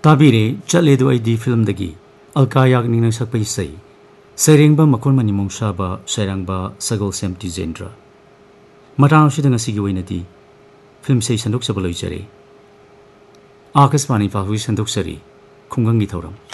ताबीरे चलेदो आईदी film दगी Alka याग्निंग सकपै सै सैरेंगबा मखोन मनि मोंसाबा सैरांगबा सगल सेम टिजेंद्र मटांग सिदंग सिगी ओइनदी फिल्म से संदोक सबलोइजरे आकाशवाणी फाहुई संदोक सरी खुंगंगी थौरम।